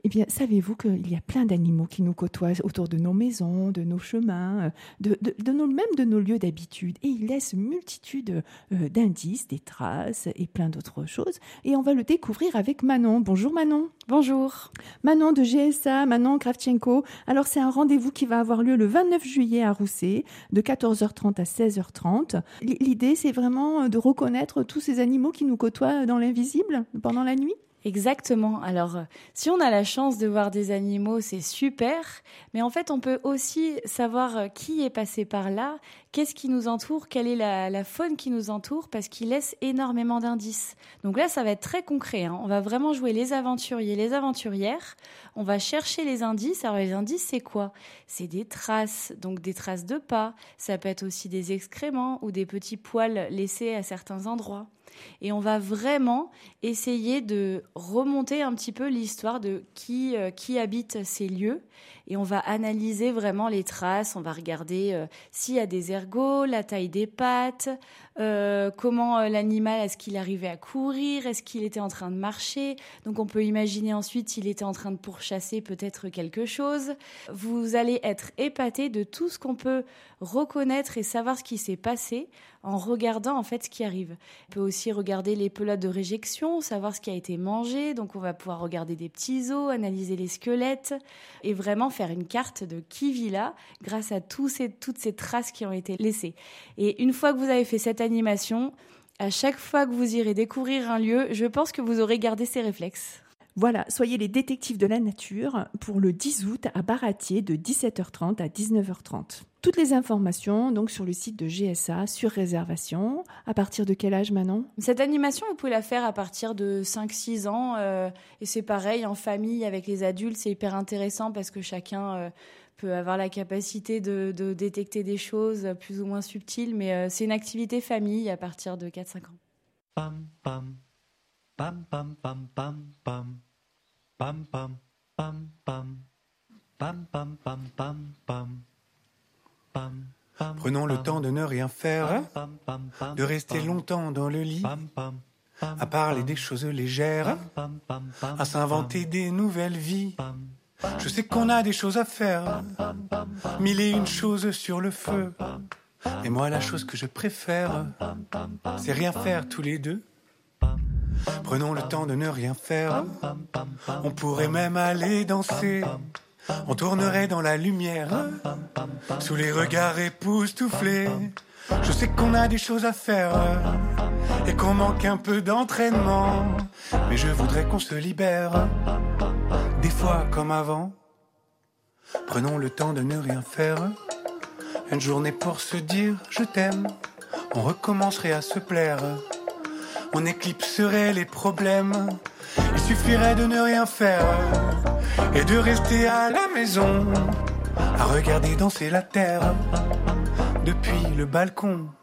Eh bien, savez-vous qu'il y a plein d'animaux qui nous côtoient autour de nos maisons, de nos chemins, même de nos lieux d'habitude. Et ils laissent multitude d'indices, des traces et plein d'autres choses. Et on va le découvrir avec Manon. Bonjour Manon. Bonjour. Manon de GSA, Manon Kravchenko. Alors, c'est un rendez-vous qui va avoir lieu le 29 juillet à Rousset, de 14h30 à 16h30. L'idée, c'est vraiment de reconnaître tous ces animaux qui nous côtoient dans l'invisible pendant la nuit. Exactement. Alors, si on a la chance de voir des animaux, c'est super. Mais en fait, on peut aussi savoir qui est passé par là, qu'est-ce qui nous entoure, quelle est la faune qui nous entoure, parce qu'ils laissent énormément d'indices. Donc là, ça va être très concret, hein. On va vraiment jouer les aventuriers, les aventurières. On va chercher les indices. Alors, les indices, c'est quoi ? C'est des traces, donc des traces de pas. Ça peut être aussi des excréments ou des petits poils laissés à certains endroits. Et on va vraiment essayer de remonter un petit peu l'histoire de qui habite ces lieux. Et on va analyser vraiment les traces. On va regarder s'il y a des ergots, la taille des pattes, comment l'animal, est-ce qu'il arrivait à courir, est-ce qu'il était en train de marcher. Donc on peut imaginer ensuite s'il était en train de pourchasser peut-être quelque chose. Vous allez être épaté de tout ce qu'on peut reconnaître et savoir ce qui s'est passé en regardant en fait ce qui arrive. On peut aussi regarder les pelotes de réjection, savoir ce qui a été mangé. Donc on va pouvoir regarder des petits os, analyser les squelettes et vraiment faire une carte de qui vit là grâce à toutes ces traces qui ont été laissées. Et une fois que vous avez fait cette animation, à chaque fois que vous irez découvrir un lieu, je pense que vous aurez gardé ces réflexes. Voilà, soyez les détectives de la nature pour le 10 août à Baratier de 17h30 à 19h30. Toutes les informations donc sur le site de GSA sur réservation. À partir de quel âge, Manon ? Cette animation, vous pouvez la faire à partir de 5-6 ans. Et c'est pareil, en famille, avec les adultes, c'est hyper intéressant parce que chacun peut avoir la capacité de détecter des choses plus ou moins subtiles. Mais c'est une activité famille à partir de 4-5 ans. Pam, pam. Pam, pam, pam, pam, pam. Pam, pam, pam, pam. Pam, pam, pam, pam, pam. Pam, pam, prenons le pam. temps de ne rien faire, Pam, pam, pam, de rester pam. longtemps dans le lit, Pam, pam, pam, à parler pam. des choses légères, Pam, pam, pam, à s'inventer pam. des nouvelles vies. Pam, Je sais qu'on a des choses à faire, mille et une choses sur le feu. Et moi, la chose que je préfère, c'est rien faire tous les deux. Prenons le temps de ne rien faire. On pourrait même aller danser. On tournerait dans la lumière, sous les regards époustouflés. Je sais qu'on a des choses à faire et qu'on manque un peu d'entraînement. Mais je voudrais qu'on se libère, des fois comme avant. Prenons le temps de ne rien faire. Une journée pour se dire je t'aime. On recommencerait à se plaire. On éclipserait les problèmes. Il suffirait de ne rien faire et de rester à la maison, à regarder danser la terre depuis le balcon.